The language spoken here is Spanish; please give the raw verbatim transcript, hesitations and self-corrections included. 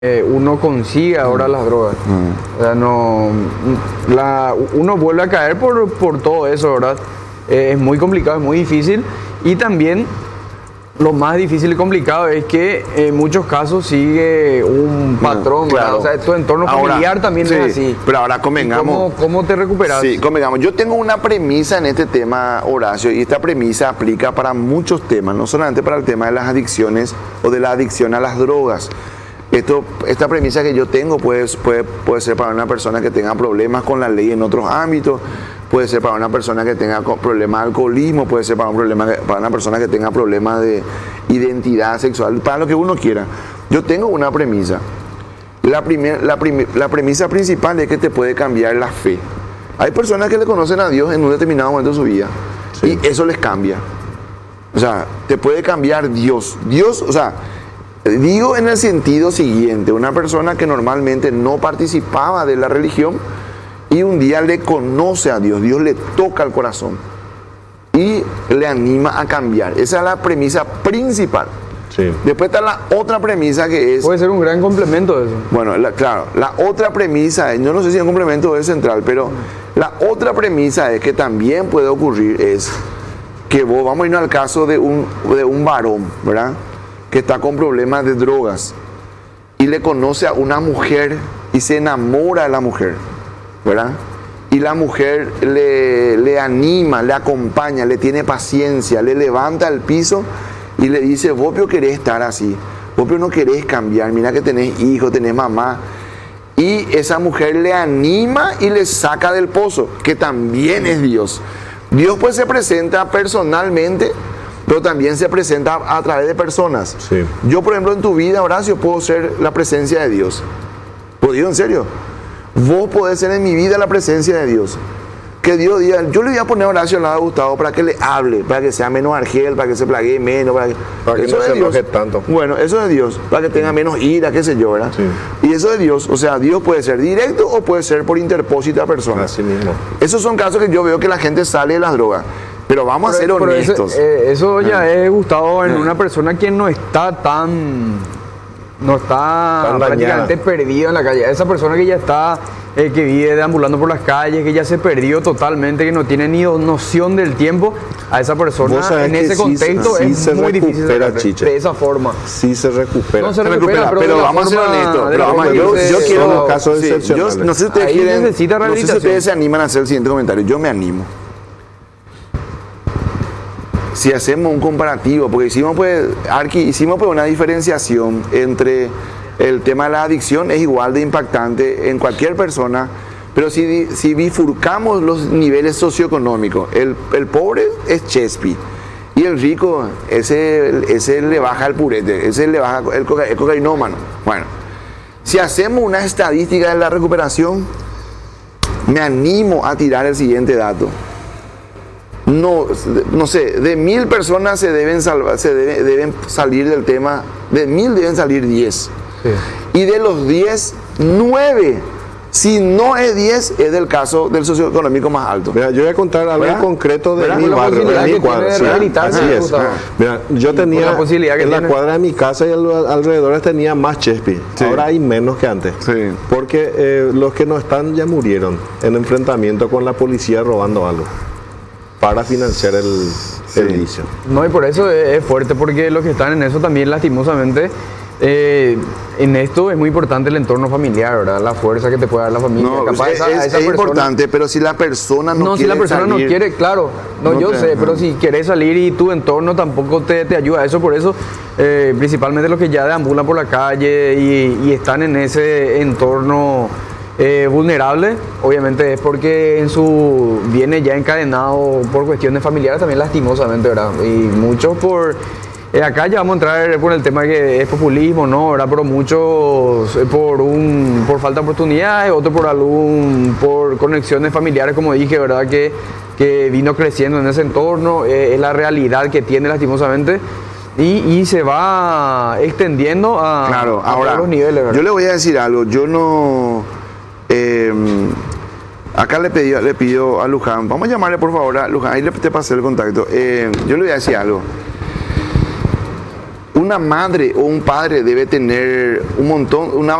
eh, uno consigue ahora las drogas. Mm. O sea, no, la, uno vuelve a caer por, por todo eso, ¿verdad? Eh, es muy complicado, es muy difícil. Y también lo más difícil y complicado es que en muchos casos sigue un patrón, claro. ¿verdad? O sea, tu entorno Ahora, familiar también sí, es así. Pero ahora convengamos. ¿Cómo, cómo te recuperas? Sí, convengamos. Yo tengo una premisa en este tema, Horacio, y esta premisa aplica para muchos temas, no solamente para el tema de las adicciones o de la adicción a las drogas. Esto, esta premisa que yo tengo puede, puede, puede ser para una persona que tenga problemas con la ley en otros ámbitos, puede ser para una persona que tenga problemas de alcoholismo, puede ser para, un problema, para una persona que tenga problemas de identidad sexual, para lo que uno quiera. Yo tengo una premisa. La, primer, la, prim, la premisa principal es que te puede cambiar la fe. Hay personas que le conocen a Dios en un determinado momento de su vida, sí, y eso les cambia. O sea, te puede cambiar Dios. Dios, o sea, digo en el sentido siguiente, una persona que normalmente no participaba de la religión y un día le conoce a Dios, Dios le toca el corazón y le anima a cambiar. Esa es la premisa principal. Sí. Después está la otra premisa que es... Puede ser un gran complemento de eso. Bueno, la, claro, la otra premisa, yo no sé si es un complemento es central, pero la otra premisa es que también puede ocurrir es que vos, vamos a irnos al caso de un, de un varón, ¿verdad?, que está con problemas de drogas y le conoce a una mujer y se enamora de la mujer, ¿verdad? Y la mujer le, le anima, le acompaña, le tiene paciencia, le levanta al piso y le dice, vos pero querés estar así, vos pero no querés cambiar, mira que tenés hijos, tenés mamá. Y esa mujer le anima y le saca del pozo, que también es Dios. Dios pues se presenta personalmente, pero también se presenta a través de personas. Sí. Yo, por ejemplo, en tu vida, Horacio, puedo ser la presencia de Dios. Lo digo en serio. Vos podés ser en mi vida la presencia de Dios. Que Dios diga, yo le voy a poner a Horacio al lado de Gustavo para que le hable, para que sea menos argel, para que se plaguee menos, para que, para que eso no es se Dios. enoje tanto. Bueno, eso es Dios, para que tenga menos ira, qué sé yo, ¿verdad? Sí. Y eso es Dios, o sea, Dios puede ser directo o puede ser por interpósito a personas. Así mismo. Esos son casos que yo veo que la gente sale de las drogas. Pero vamos Pero- a ser pero honestos. Eso, eh, eso ya Ah. es, Gustavo, en Ah. una persona que no está tan... No está Tan prácticamente dañada. perdido en la calle. Esa persona que ya está, eh, que vive deambulando por las calles, que ya se perdió totalmente, que no tiene ni noción del tiempo, a esa persona Vos sabés en que ese sí- contexto sí es se muy difícil recupera, sacarle Chiche. de esa forma. Sí se recupera. No se Se recupera, recupera, pero, pero de la vamos a ser forma- honestos. de Pero la vamos, forma yo, que yo se- quiero. Son los casos sí, yo excepcionales. no sé si ustedes Ahí quieren. necesita No sé si rehabilitación. ustedes se animan a hacer el siguiente comentario. Yo me animo. Si hacemos un comparativo, porque hicimos pues, Arqui, hicimos pues una diferenciación entre el tema de la adicción, es igual de impactante en cualquier persona, pero si, si bifurcamos los niveles socioeconómicos, el, el pobre es Chespi y el rico, ese, ese le baja el purete, ese le baja el, coca, el cocainómano. Bueno, si hacemos una estadística de la recuperación, me animo a tirar el siguiente dato. No, no sé, de mil personas se deben salvar, se debe, deben salir del tema, de mil deben salir diez. Sí. Y de los diez, nueve, si no es diez, es del caso del socioeconómico más alto. Mira, yo voy a contar algo ¿Verdad? concreto de ¿Verdad? mi Con la barrio, posibilidad de mi que tiene cuadra. de sí, rehabilitarse, así es. Gustavo. Mira, yo Con tenía la posibilidad que en la tiene. cuadra de mi casa y al- alrededor tenía más Chespi. Sí. Ahora hay menos que antes. Sí. Porque eh, los que no están ya murieron en enfrentamiento con la policía robando algo para financiar el, el vicio. No, y por eso es, es fuerte, porque los que están en eso también, lastimosamente, eh, en esto es muy importante el entorno familiar, ¿verdad? La fuerza que te puede dar la familia. No, Capaz es, esa- es- esa es persona- importante, pero si la persona no, No, si quiere la persona salir, no quiere, claro, no, no yo te- sé, pero no. si quieres salir y tu entorno tampoco te, te ayuda a eso, por eso, eh, principalmente los que ya deambulan por la calle y, y están en ese entorno eh, vulnerable, obviamente es porque en su viene ya encadenado por cuestiones familiares también lastimosamente, ¿verdad? Y muchos por... eh, acá ya vamos a entrar por el tema que es populismo, ¿no? ¿Verdad? Pero muchos eh, por un por falta de oportunidades, otros por algún por conexiones familiares, como dije, ¿verdad? Que, que vino creciendo en ese entorno, eh, es la realidad que tiene lastimosamente y, y se va extendiendo a, Claro, a ahora, todos los niveles, ¿verdad? yo le voy a decir algo, yo no... eh, acá le pidió, le pidió a Luján, vamos a llamarle por favor a Luján, ahí le te pasé el contacto. Eh, yo le voy a decir algo. Una una madre o un padre debe tener un montón, una